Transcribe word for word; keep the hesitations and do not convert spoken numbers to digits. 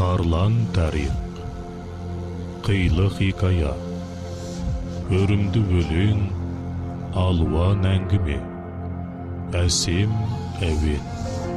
тарлан тарих, қилы хикая, көрімді өлең, алуан әңгіме, әсем әуен.